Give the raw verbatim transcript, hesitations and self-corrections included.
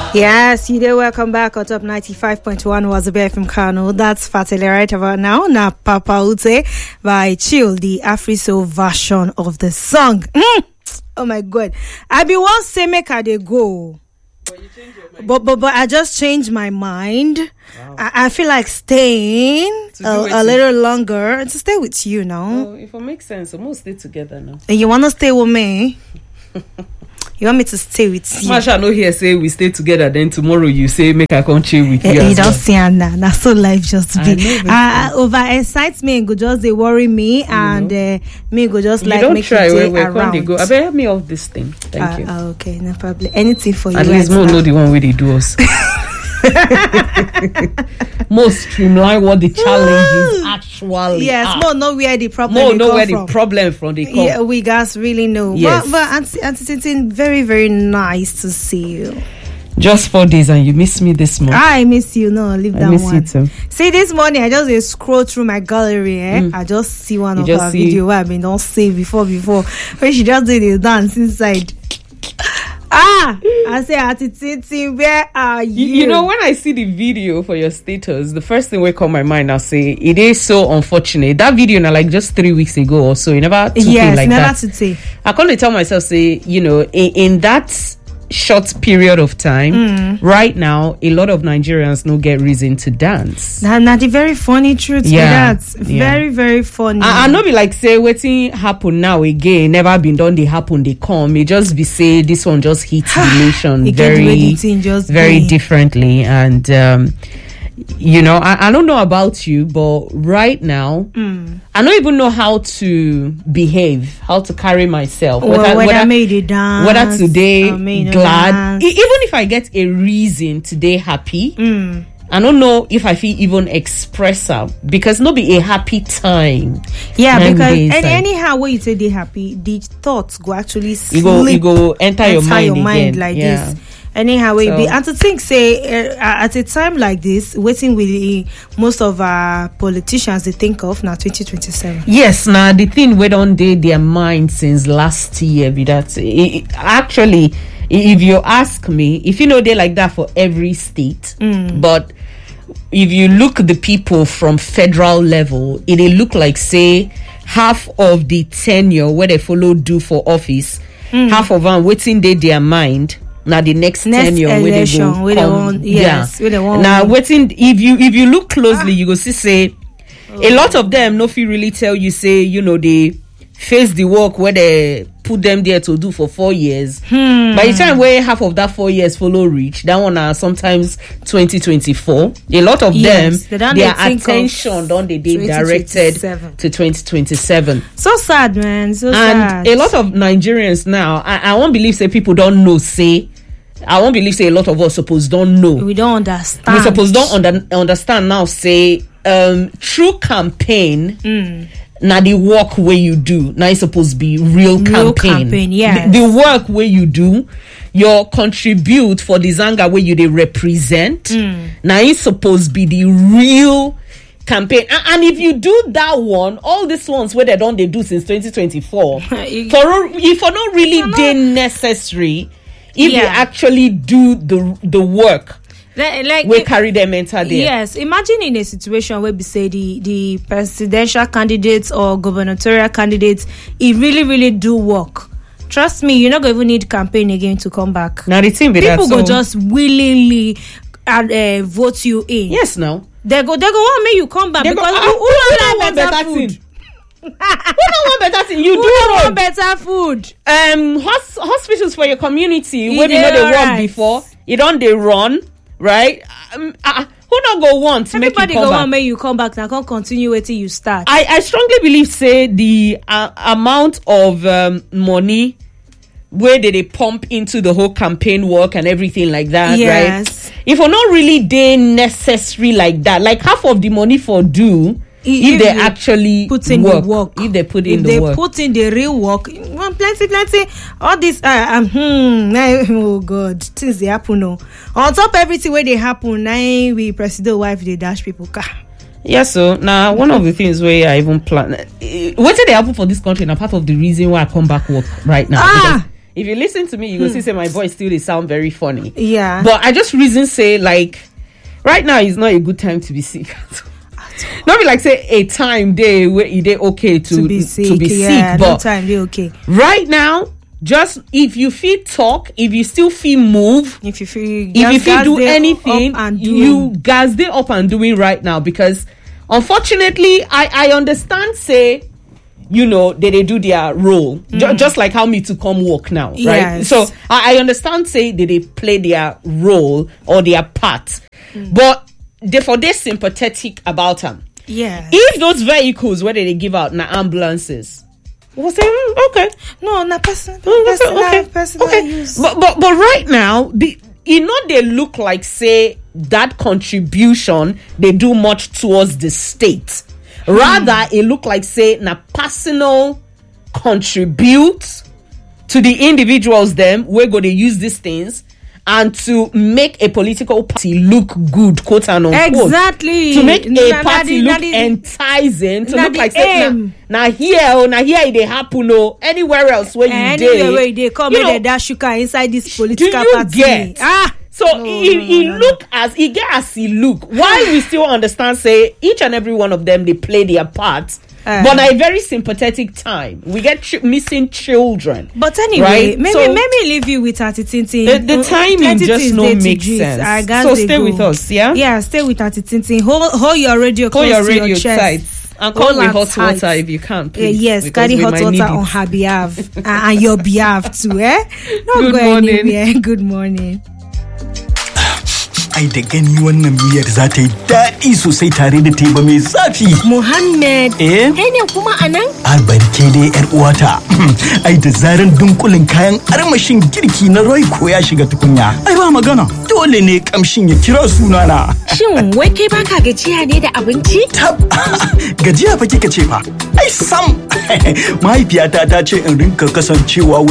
Yes, you do. Welcome back on Top ninety-five point one was a bit from Kano. That's Fatele right about now. Na Papa Ute by Chill, the Afriso version of the song. Mm. Oh my God. I be one say make I dey go. But, you change your mind. but but but I just changed my mind. Wow. I, I feel like staying a, a little longer to stay with you now. Oh, if it makes sense, we'll stay together now. And you wanna stay with me? You want me to stay with you? Masha no here say we stay together, then tomorrow you say make I come chill with you. You as don't well. see Anna. That's so life just be. Uh, over excites me and go just they worry me and uh, me go just you like don't make try it where, where around. they go. I better help me off this thing. Thank uh, you. Uh, okay, no problem. Anything for At you. At least more know the one where they do us. Most streamline what the challenge is actually. Yes, are. more know where the problem. More know where from. the problem from the come. Yeah, we guys really know. Yes. But but Auntie Auntie Tintin, very very nice to see you. Just four days and you miss me this morning. I miss you. No, leave I that miss one. You too. See, this morning I just uh, scroll through my gallery. Eh? Mm. I just see one you of her video where I've been don't save before before where she just did the dance inside. Ah, I say, Auntie Tintin, where are you? you? You know, when I see the video for your status, the first thing will come my mind. I'll say it is so unfortunate. That video now, like just three weeks ago or so, you never took yes, it like never that. To say. I can't tell myself, say, you know, in, in that short period of time, mm. right now, a lot of Nigerians no get reason to dance. Now, now the very funny truth. Yeah, that's yeah. very very funny. I, I know be like say waiting happen now again. Never been done. They happen. They come. It just be say this one just hits the nation very, just very be. differently. And um, you know, I, I don't know about you, but right now, mm. I don't even know how to behave, how to carry myself. Well, whether, whether, whether, made it dance, whether today glad, dance. E- even if I get a reason today happy, mm. I don't know if I feel even express her because no be a happy time. Yeah, because any, anyhow when you say they happy, the thoughts go actually slip, you go you go enter, enter your mind, your mind again. like yeah. this. Anyhow, we so, be and to think say uh, at a time like this, waiting with the, most of our politicians they think of now twenty twenty-seven. Yes, now the thing went on they their mind since last year. Be that it, it, actually, if you ask me, if you know they like that for every state, mm. but if you look at the people from federal level, it they look like say half of the tenure where they follow do for office, mm. half of them waiting they their mind. Now the next, next tenure election where they go come, yes, yeah. they want now waiting if you if you look closely, ah. you go see say oh. a lot of them no fit really tell you say you know they face the work where they put them there to do for four years. Hmm. By the time where half of that four years follow reach, that one are sometimes twenty twenty-four. A lot of yes, them they their attention don't they be directed to twenty twenty-seven. So sad, man. So and sad. A lot of Nigerians now, I, I won't believe say people don't know say. I won't believe say a lot of us suppose don't know. We don't understand. We suppose don't under, understand now. Say um, true campaign. Mm. Now the work where you do now is supposed to be real, real campaign. campaign yes. the, the work where you do, your contribute for the Zanga where you they represent. Mm. Now it's supposed to be the real campaign. And, and if you do that one, all these ones where they don't they do since twenty twenty-four, for if for not really they necessary. If yeah. they actually do the the work, like, like we carry them enter there. Yes, imagine in a situation where we say the the presidential candidates or gubernatorial candidates, it really really do work. Trust me, you're not going to even need campaign again to come back. Now the thing, people that, go so just willingly uh, uh, vote you in. Yes, now they go they go want make you come back they because go, who, who don't like better, better food. Thing? Who don't want better thing? You Who do don't road. want better food. Um, hos- hospitals for your community It where you know they right. run before. You don't they run right? Um, uh, who not go want to make you come Everybody go back? want make you come back. Now can't continue waiting you start. I I strongly believe say the uh, amount of um, money where did they pump into the whole campaign work and everything like that, yes. right? If we're not really they necessary like that, like half of the money for do. If, if they actually put in work, the work, if they put in if the they work, put in the real work, plenty, plenty. All this, uh, um, hmm, oh God, things they happen. No, on top everything where they happen, now we president wife they dash people car. Yeah, so now one of the things where I even plan, what did they happen for this country? And a part of the reason why I come back work right now. Ah. if you listen to me, you will hmm. see say my voice still they sound very funny. Yeah. But I just reason say like right now is not a good time to be sick. Not be like say a time day where it they okay to, to be sick, to be yeah, sick, but no time they okay. Right now, just if you feel talk, if you still feel move, if you feel if you feel do anything, and you guys they up and doing right now because unfortunately, I I understand say. You know, they, they do their role. Mm. Ju- just like how me to come work now, right? Yes. So, I, I understand, say, that they play their role or their part. Mm. But, they for they sympathetic about them. Yeah. If those vehicles, where they give out, na ambulances, we'll say, mm, okay. No, na person, mm, personal, okay. personal okay. use. But, but, but right now, be, you know, they look like, say, that contribution, they do much towards the state. Rather, mm. it look like say na personal contribute to the individuals them we're going to use these things and to make a political party look good, quote and unquote. Exactly. To make na, a party na, look na, enticing, to look like say na, na here or na here it happen no anywhere else where you anywhere where they come in the dash inside this political do you party. Get? Ah. So no, he, no, he no, look no. as he get as he look. Why we still understand say each and every one of them they play their part, uh, but at a very sympathetic time. We get ch- missing children. But anyway, right? maybe so, maybe leave you with Atitintin. The, the timing just no make sense. So stay go. with us, yeah. Yeah, stay with Atitintin. Hold hold your radio close hold your radio to your chest. Tight. And call me hot tight. water if you can, please. Uh, yes, carry hot water on her behalf and, and your behalf too, eh? Not Good go morning. Anywhere. Good morning. Ai da gani wannan miyar za ta yi daɗi sosai tare da teba mai zafi. Muhammad, eh? Kai ne kuma anan? Albarke dai yar uwata. Ai da zaran dunkulin kayan armashin girki na Royco ya shiga tukunya. Ai ba magana. Dole ne kamshin ya kira sunana. Shin wai kai baka gajiya ne da abinci? Tab. Gajiya fa kika ce fa. Ai sam. Mahaifiyata ta ce in rinka kasancewa